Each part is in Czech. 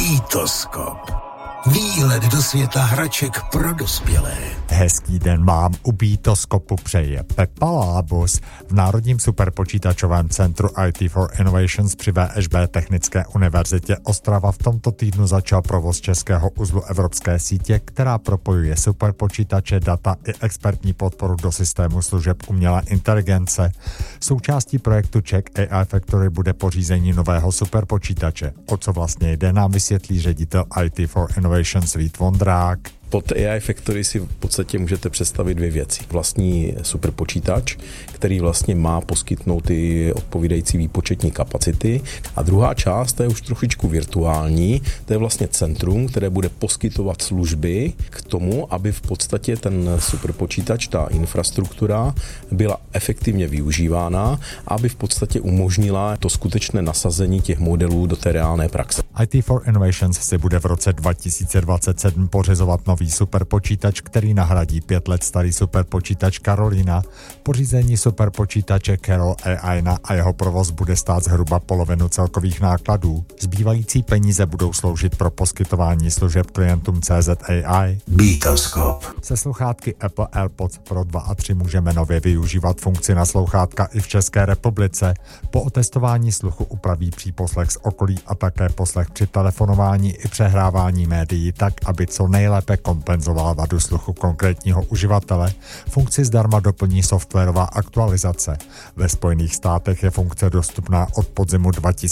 Beatoskop. Výlet do světa hraček pro dospělé. Hezký den vám u Beatoskopu přeje Pepa Lábus. V Národním superpočítačovém centru IT for Innovations při VŠB Technické univerzitě Ostrava v tomto týdnu začal provoz českého uzlu evropské sítě, která propojuje superpočítače, data i expertní podporu do systému služeb umělé inteligence. Součástí projektu Czech AI Factory bude pořízení nového superpočítače. O co vlastně jde, nám vysvětlí ředitel IT for Innovations Vít Vondrák. Pod AI Factory si v podstatě můžete představit dvě věci. Vlastní superpočítač, který vlastně má poskytnout ty odpovídající výpočetní kapacity. A druhá část, to je už trošičku virtuální, to je vlastně centrum, které bude poskytovat služby k tomu, aby v podstatě ten superpočítač, ta infrastruktura byla efektivně využívána, aby v podstatě umožnila to skutečné nasazení těch modelů do té reálné praxe. IT for Innovations si bude v roce 2027 pořizovat nový superpočítač, který nahradí 5 let starý superpočítač Karolina. Pořízení superpočítače Carol AI a jeho provoz bude stát zhruba polovinu celkových nákladů. Zbývající peníze budou sloužit pro poskytování služeb klientům CZ AI. Beatoskop. Se sluchátky Apple AirPods Pro 2 a 3 můžeme nově využívat funkci na slouchátka i v České republice. Po otestování sluchu upraví příposlech z okolí a také poslech při telefonování i přehrávání médií tak, aby co nejlépe kompenzovala vadu sluchu konkrétního uživatele. Funkci zdarma doplní softwarová aktualizace. Ve Spojených státech je funkce dostupná od podzimu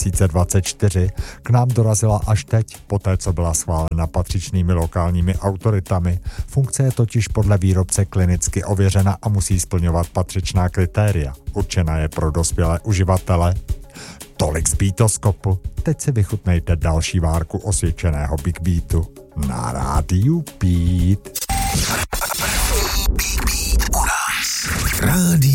2024. K nám dorazila až teď, poté co byla schválena patřičnými lokálními autoritami. Funkce je totiž podle výrobce klinicky ověřena a musí splňovat patřičná kritéria. Určena je pro dospělé uživatele. Tolik z Beatoskopu. Teď si vychutnejte další várku osvědčeného Big Beatu na rádiu Beat. Beat u nás. Rádio